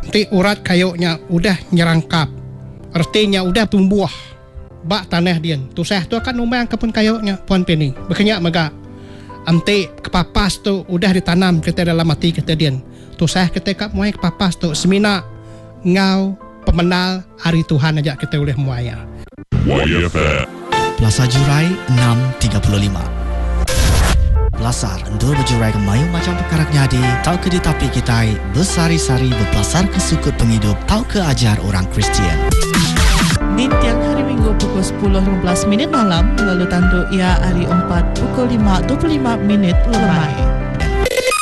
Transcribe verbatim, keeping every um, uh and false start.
Nanti urat kayunya udah nyerangkap. Artinya udah tumbuh. Bak tanah dia. Tu saya tu akan numbang kepun kayunya puan peni. Berkenyak mega. Nanti kepapas tu udah ditanam kita dalam hati kita dia. Tu saya kita kap muai kepapas tu semina ngau pemenal hari Tuhan aja kita boleh muaya. Plaza Jurai enam tiga puluh lima. Belasar endul berjurai ke mayu macam perkara nyadi. Tau ke di tapi kita bersari-sari berpelasar ke sukut penghidup. Tau ke ajar orang Kristian. Di tiang hari Minggu pukul sepuluh lima belas minit malam, lalu tanduk ia hari empat pukul lima dua puluh lima minit lemai.